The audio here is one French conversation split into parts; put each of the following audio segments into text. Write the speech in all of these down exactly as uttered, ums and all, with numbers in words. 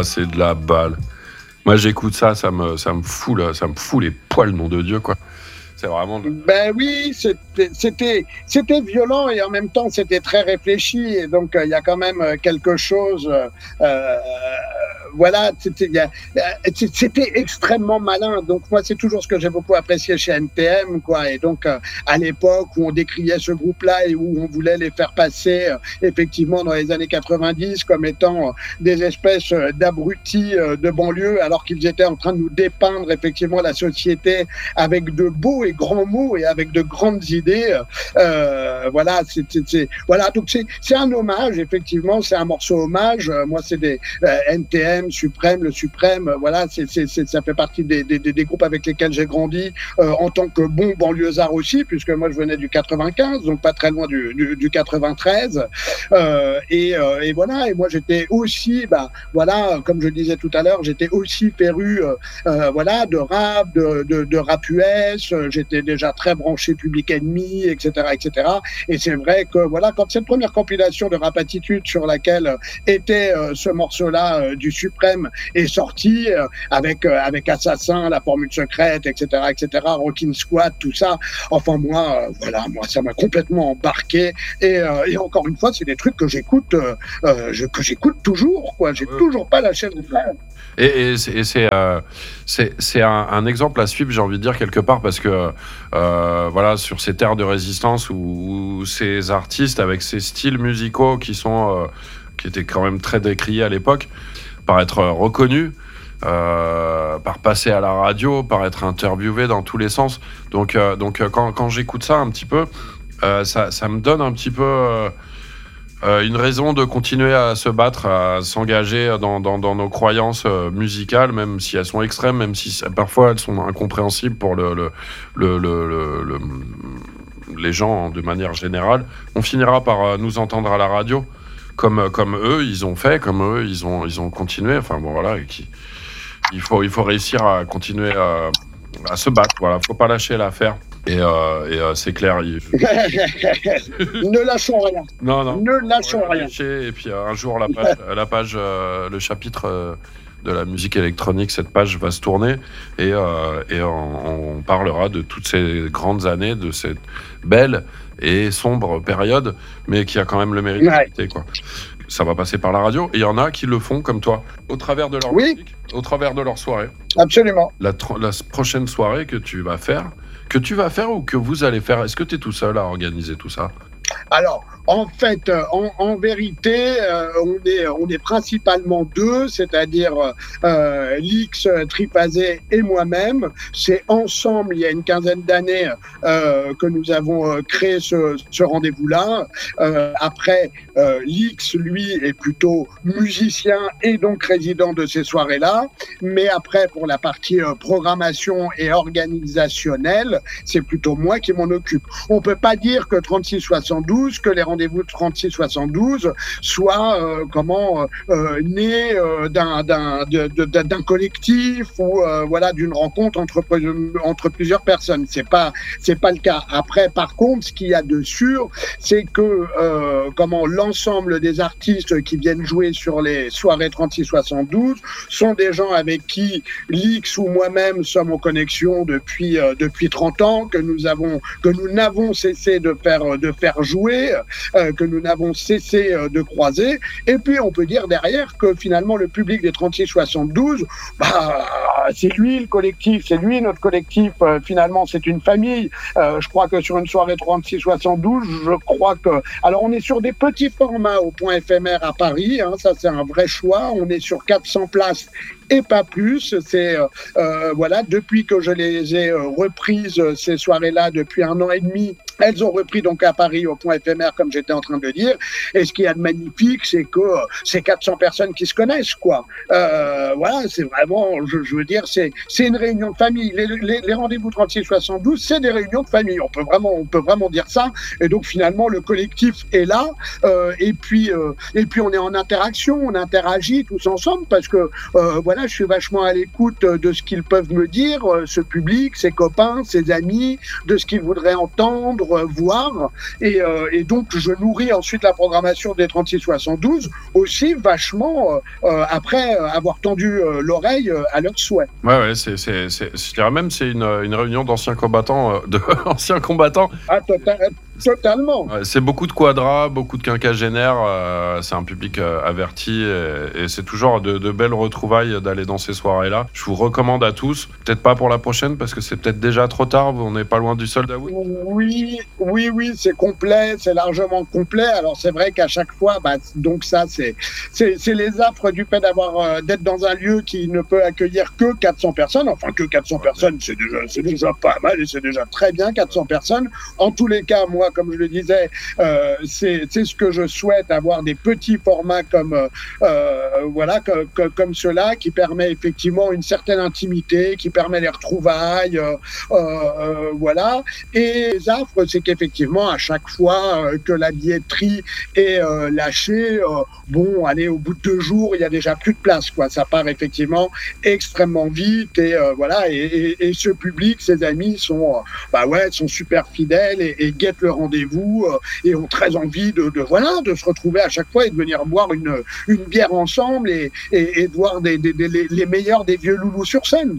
Ah, c'est de la balle. Moi, j'écoute ça, ça me, ça me fout, là, ça me fout les poils, nom de Dieu, quoi. C'est vraiment... Ben oui, c'était, c'était, c'était violent et en même temps, c'était très réfléchi. Et donc, il euh, y a quand même quelque chose... Euh, euh, voilà, c'était, y a, c'était extrêmement malin. Donc, moi, c'est toujours ce que j'ai beaucoup apprécié chez N T M, quoi. Et donc, euh, à l'époque où on décriait ce groupe-là et où on voulait les faire passer, euh, effectivement, dans les années quatre-vingt-dix, comme étant euh, des espèces d'abrutis euh, de banlieue, alors qu'ils étaient en train de nous dépeindre, effectivement, la société avec de beaux et grands mots et avec de grandes idées. Euh, voilà, c'est, c'est, c'est, voilà, donc c'est, c'est un hommage, effectivement, c'est un morceau hommage. Euh, moi, c'est des euh, N T M, Suprême, le Suprême, euh, voilà, c'est, c'est, c'est, ça fait partie des, des, des groupes avec lesquels j'ai grandi euh, en tant que bon banlieusard aussi, puisque moi, je venais du quatre-vingt-quinze, donc pas très loin du, du, du quatre-vingt-treize. Euh, et, euh, et voilà, et moi, j'étais aussi, bah, voilà, comme je disais tout à l'heure, j'étais aussi féru euh, euh, voilà, de rap, de, de, de rap U S, euh, j'étais déjà très branché Public Enemy, et cetera, et cetera. Et c'est vrai que, voilà, quand cette première compilation de Rap Attitude sur laquelle était euh, ce morceau-là euh, du Suprême est sortie, euh, avec, euh, avec Assassin, La Formule Secrète, et cetera, et cetera, Rockin' Squad, tout ça. Enfin, moi, euh, voilà, moi, ça m'a complètement embarqué. Et, euh, et encore une fois, c'est des trucs que j'écoute, euh, euh, je, que j'écoute toujours, quoi. J'ai ouais. toujours pas lâché le frère. Et, et c'est, et c'est, euh, c'est, c'est un, un exemple à suivre, j'ai envie de dire, quelque part, parce que euh, voilà, sur ces terres de résistance où, où ces artistes avec ces styles musicaux qui sont euh, qui étaient quand même très décriés à l'époque, par être reconnus, euh, par passer à la radio, par être interviewés dans tous les sens. Donc, euh, donc quand, quand j'écoute ça un petit peu, euh, ça, ça me donne un petit peu... Euh, Euh, une raison de continuer à se battre, à s'engager dans, dans, dans nos croyances euh, musicales, même si elles sont extrêmes, même si parfois elles sont incompréhensibles pour le, le, le, le, le, le, les gens de manière générale. On finira par euh, nous entendre à la radio, comme, comme eux, ils ont fait, comme eux, ils ont, ils ont continué. Enfin bon, voilà, et qui, il, faut, il faut réussir à continuer à, à se battre. Voilà, faut pas lâcher l'affaire. Et, euh, et euh, c'est clair. Il... ne lâchons rien. Non, non. Ne lâchons rien. Et puis euh, un jour, la page, la page euh, le chapitre euh, de la musique électronique, cette page va se tourner et, euh, et on, on parlera de toutes ces grandes années, de cette belle et sombre période, mais qui a quand même le mérite ouais. de quoi. Ça va passer par la radio et il y en a qui le font comme toi, au travers de leur oui. musique, au travers de leur soirée. Absolument. La, tr- la prochaine soirée que tu vas faire. Que tu vas faire ou que vous allez faire? Est-ce que tu es tout seul à organiser tout ça? Alors, en fait, en, en vérité, euh, on, est, on est principalement deux, c'est-à-dire euh, Lix, Tripazé et moi-même. C'est ensemble, il y a une quinzaine d'années, euh, que nous avons euh, créé ce, ce rendez-vous-là. Euh, après, euh, Lix, lui, est plutôt musicien et donc résident de ces soirées-là. Mais après, pour la partie euh, programmation et organisationnelle, c'est plutôt moi qui m'en occupe. On ne peut pas dire que trente-six soixante-douze, que les rendez-vous de trente-six soixante-douze soient euh, comment euh, nés euh, d'un, d'un, de, de, d'un collectif ou euh, voilà d'une rencontre entre entre plusieurs personnes. C'est pas c'est pas le cas. Après, par contre, ce qu'il y a de sûr, c'est que euh, comment l'ensemble des artistes qui viennent jouer sur les soirées trente-six soixante-douze sont des gens avec qui Lix ou moi-même sommes en connexion depuis euh, depuis trente ans, que nous avons que nous n'avons cessé de faire de faire jouer, euh, que nous n'avons cessé euh, de croiser. Et puis on peut dire derrière que finalement le public des trente-six soixante-douze, bah, c'est lui le collectif, c'est lui notre collectif. Euh, finalement c'est une famille. Euh, je crois que sur une soirée trente-six soixante-douze, je crois que... Alors on est sur des petits formats au point éphémère à Paris, hein, ça c'est un vrai choix. On est sur quatre cents places et pas plus. C'est euh, euh, voilà, depuis que je les ai euh, reprises ces soirées-là depuis un an et demi, elles ont repris donc à Paris au point éphémère comme j'étais en train de le dire. Et ce qu'il y a de magnifique, c'est que euh, c'est quatre cents personnes qui se connaissent, quoi. Euh, voilà, c'est vraiment, je, je veux dire, c'est c'est une réunion de famille. Les, les, les rendez-vous trente-six soixante-douze, c'est des réunions de famille. On peut vraiment, on peut vraiment dire ça. Et donc finalement, le collectif est là. Euh, et puis, euh, et puis on est en interaction, on interagit tous ensemble parce que euh, voilà. Je suis vachement à l'écoute de ce qu'ils peuvent me dire, ce public, ses copains, ses amis, de ce qu'ils voudraient entendre, pour euh, voir. Et, euh, et donc, je nourris ensuite la programmation des trente-six soixante-douze aussi vachement euh, euh, après avoir tendu euh, l'oreille euh, à leurs souhaits. Ouais, ouais, c'est, c'est, c'est, je dirais même c'est une, une réunion d'anciens combattants, euh, de anciens combattants. Ah, tota- totalement. Ouais, c'est beaucoup de quadras, beaucoup de quinquagénaires. Euh, c'est un public euh, averti et, et c'est toujours de, de belles retrouvailles d'aller dans ces soirées-là. Je vous recommande à tous. Peut-être pas pour la prochaine parce que c'est peut-être déjà trop tard. On n'est pas loin du sold out. Oui, oui, oui, c'est complet, c'est largement complet. Alors c'est vrai qu'à chaque fois, bah, donc ça, c'est, c'est, c'est les affres du fait d'avoir euh, d'être dans un lieu qui ne peut accueillir que quatre cents personnes. Enfin, que quatre cents personnes, c'est déjà, c'est déjà pas mal et c'est déjà très bien, quatre cents personnes. En tous les cas, moi, comme je le disais, euh, c'est, c'est ce que je souhaite, avoir des petits formats comme euh, voilà, que, que, comme ceux-là, qui permet effectivement une certaine intimité, qui permet les retrouvailles, euh, euh, voilà. Et les affres, c'est qu'effectivement, à chaque fois euh, que la billetterie est euh, lâchée, euh, bon, allez, au bout de deux jours, il y a déjà plus de place, quoi. Ça part effectivement extrêmement vite et euh, voilà. Et, et, et ce public, ses amis sont, euh, bah ouais, sont super fidèles et, et guettent le rendez-vous euh, et ont très envie de, de voilà, de se retrouver à chaque fois et de venir boire une une bière ensemble et, et, et de voir des, des, des, les meilleurs des vieux loulous sur scène.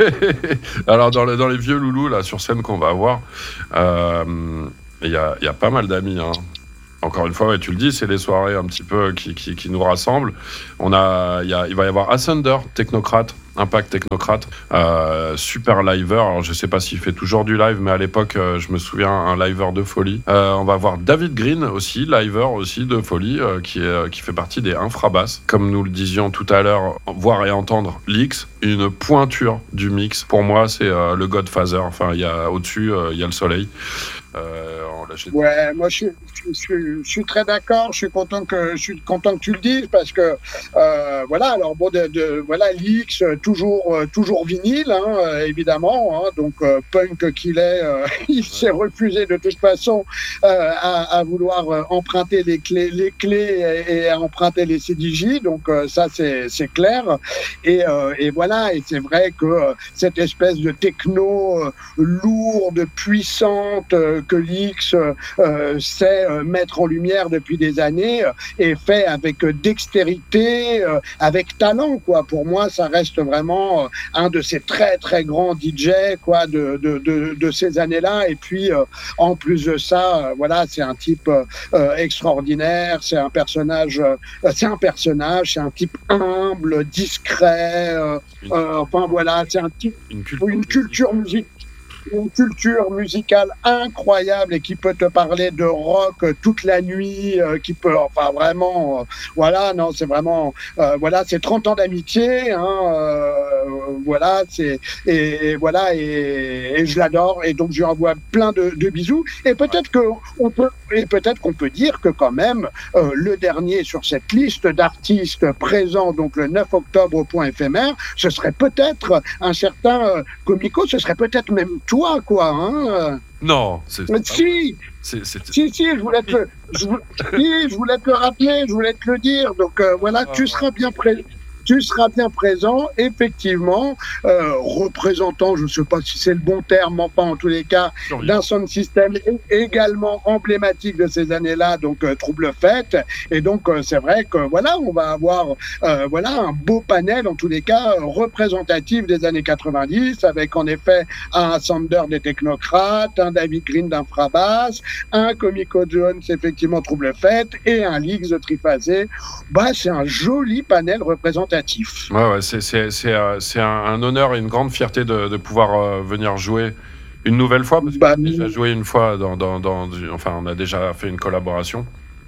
Alors dans, le, dans les vieux loulous là sur scène qu'on va avoir, il euh, y, a, y a pas mal d'amis. Hein. Encore une fois, ouais, tu le dis, c'est les soirées un petit peu qui, qui, qui nous rassemblent. On a, y a, il va y avoir Ascender, Technocrate, Impact Technocrate, euh, super liver. Alors, je sais pas s'il fait toujours du live, mais à l'époque, euh, je me souviens, un liver de folie. Euh, on va voir David Green aussi, liver aussi de folie, euh, qui, est, qui fait partie des Infrabasses. Comme nous le disions tout à l'heure, voir et entendre Lix, une pointure du mix. Pour moi, c'est euh, le Godfather. Enfin, il y a au-dessus, euh, il y a le soleil. Euh, ouais, moi je suis, je, je, je suis très d'accord. Je suis content que je suis content que tu le dises parce que euh, voilà. Alors bon, de, de voilà, Lix toujours euh, toujours vinyle, hein, évidemment. Hein, donc euh, punk qu'il est, euh, il s'est refusé de toute façon euh, à, à vouloir euh, emprunter les clés, les clés et, et à emprunter les C D J. Donc euh, ça c'est c'est clair. Et, euh, et voilà. Et c'est vrai que euh, cette espèce de techno euh, lourde, puissante euh, que Lix euh, sait euh, mettre en lumière depuis des années euh, et fait avec euh, dextérité, euh, avec talent, quoi. Pour moi, ça reste vraiment euh, un de ces très très grands D J, quoi, de de de, de ces années-là. Et puis euh, en plus de ça, euh, voilà, c'est un type euh, extraordinaire. C'est un personnage, euh, c'est un personnage, c'est un type humble, discret. Euh, euh, enfin voilà, c'est un type, une culture, une culture musicale. Une culture musicale incroyable et qui peut te parler de rock toute la nuit, euh, qui peut, enfin vraiment, euh, voilà, non, c'est vraiment, euh, voilà, c'est trente ans d'amitié, hein, euh, voilà, c'est, et, et voilà, et, et je l'adore, et donc je lui envoie plein de, de bisous, et peut-être que on peut, et peut-être qu'on peut dire que quand même, euh, le dernier sur cette liste d'artistes présents, donc le neuf octobre au point éphémère, ce serait peut-être un certain euh, Comico, ce serait peut-être même toi, quoi, hein. Non, c'est mais si, c'est, c'est... si, si, je voulais te, je, si, je voulais te le rappeler, je voulais te le dire. Donc euh, voilà, ah, tu seras bien prêt. Tu seras bien présent, effectivement, euh, représentant, je ne sais pas si c'est le bon terme, mais enfin, en tous les cas, d'un sound system également emblématique de ces années-là, donc euh, Trouble Fête. Et donc, euh, c'est vrai que voilà, on va avoir euh, voilà, un beau panel, en tous les cas, euh, représentatif des années quatre-vingt-dix, avec en effet un Sander des Technocrates, un David Green d'Infrabass, un Comico Jones, effectivement, Trouble Fête, et un Lix de Triphasé. Bah, c'est un joli panel représentatif. Ouais, ouais, c'est, c'est, c'est, euh, c'est un, un honneur et une grande fierté de, de pouvoir euh, venir jouer une nouvelle fois, parce qu'on bah, a déjà joué une fois, dans, dans, dans, enfin on a déjà fait une collaboration.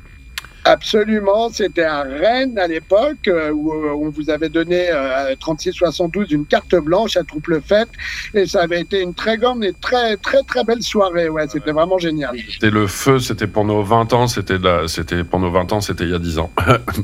Absolument, c'était à Rennes à l'époque euh, où euh, on vous avait donné euh, trente-six soixante-douze une carte blanche à Trouble Fête et ça avait été une très grande et très très très belle soirée. Ouais, c'était ouais. vraiment génial. C'était le feu, c'était pour nos vingt ans, c'était de la, c'était pour nos vingt ans, c'était il y a dix ans.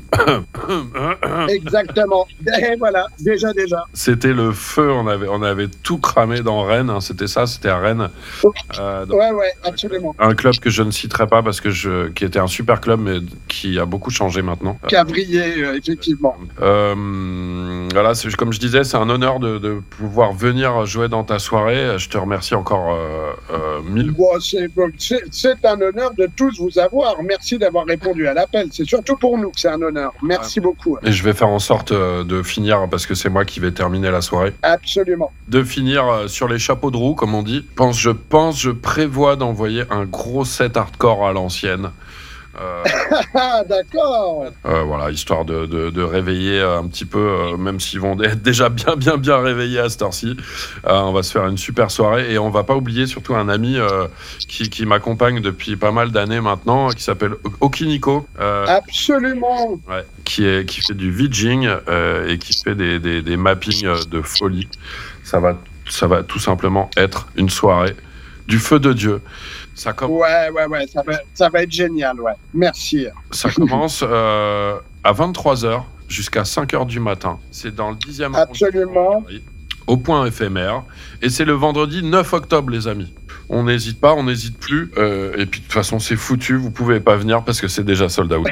Exactement. Et voilà, déjà déjà. C'était le feu, on avait on avait tout cramé dans Rennes, hein, c'était ça, c'était à Rennes. Euh, ouais ouais, absolument. Un club que je ne citerai pas parce que je qui était un super club mais qui qui a beaucoup changé maintenant. Qui a brillé, euh, effectivement. Euh, voilà, c'est, comme je disais, c'est un honneur de, de pouvoir venir jouer dans ta soirée. Je te remercie encore euh, euh, mille. Bon, c'est, c'est, c'est un honneur de tous vous avoir. Merci d'avoir répondu à l'appel. C'est surtout pour nous que c'est un honneur. Merci ouais. beaucoup. Et je vais faire en sorte de finir, parce que c'est moi qui vais terminer la soirée. Absolument. De finir sur les chapeaux de roue, comme on dit. Je pense, je pense, je prévois d'envoyer un gros set hardcore à l'ancienne. Euh, D'accord. Euh, voilà, histoire de, de, de réveiller un petit peu, euh, même s'ils vont être déjà bien, bien, bien réveillés à cette heure-ci. Euh, on va se faire une super soirée et on va pas oublier surtout un ami euh, qui, qui m'accompagne depuis pas mal d'années maintenant, qui s'appelle Okiniko. Euh, Absolument. Ouais, qui, est, qui fait du VJing euh, et qui fait des, des, des mappings de folie. Ça va, ça va tout simplement être une soirée du feu de Dieu. Ça com- ouais, ouais, ouais, ça va, ça va être génial, ouais. Merci. Ça commence euh, à vingt-trois heures jusqu'à cinq heures du matin. C'est dans le dixième Absolument. Au point éphémère. Et c'est le vendredi neuf octobre, les amis. On n'hésite pas, on n'hésite plus. Euh, et puis, de toute façon, c'est foutu. Vous pouvez pas venir parce que c'est déjà sold out.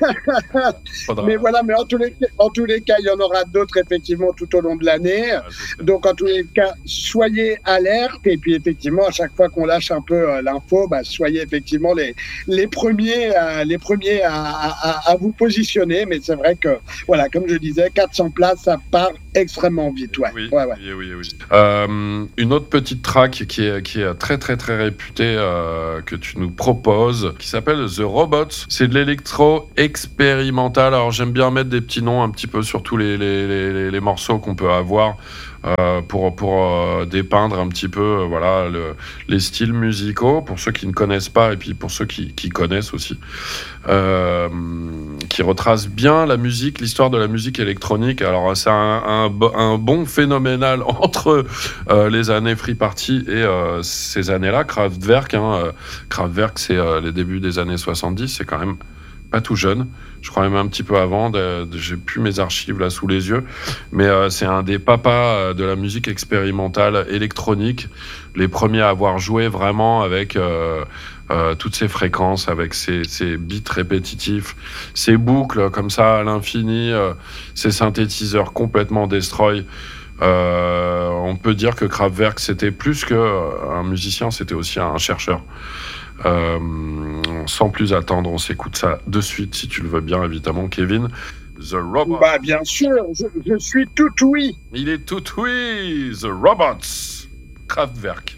Mais voilà, mais en tous, les, en tous les cas, il y en aura d'autres, effectivement, tout au long de l'année. Ah, donc, en tous les cas, soyez alerte. Et puis, effectivement, à chaque fois qu'on lâche un peu euh, l'info, bah, soyez effectivement les, les premiers, euh, les premiers à, à, à vous positionner. Mais c'est vrai que, voilà, comme je disais, quatre cents places, ça part extrêmement vite. Ouais. Oui, ouais, ouais. oui, oui, oui. Euh, une autre petite track qui est, qui est très, très, très réputée euh, que tu nous proposes, qui s'appelle The Robots. C'est de l'électro expérimental. Alors, j'aime bien mettre des petits noms un petit peu sur tous les, les, les, les morceaux qu'on peut avoir. Euh, pour, pour euh, dépeindre un petit peu euh, voilà, le, les styles musicaux, pour ceux qui ne connaissent pas et puis pour ceux qui, qui connaissent aussi, euh, qui retrace bien la musique, l'histoire de la musique électronique. Alors c'est un, un, un bon phénoménal entre euh, les années Free Party et euh, ces années-là. Kraftwerk, hein, euh, Kraftwerk c'est euh, les débuts des années soixante-dix, c'est quand même pas tout jeune, je crois même un petit peu avant, de, de, j'ai plus mes archives là sous les yeux, mais euh, c'est un des papas de la musique expérimentale électronique, les premiers à avoir joué vraiment avec euh, euh, toutes ces fréquences, avec ces, ces beats répétitifs, ces boucles comme ça à l'infini, euh, ces synthétiseurs complètement destroy. Euh, on peut dire que Kraftwerk c'était plus qu'un musicien, c'était aussi un chercheur. Euh, sans plus attendre, on s'écoute ça de suite, si tu le veux bien, évidemment, Kevin. The Robots. Bah, bien sûr, je, je suis tout oui. Il est tout oui. The Robots. Kraftwerk.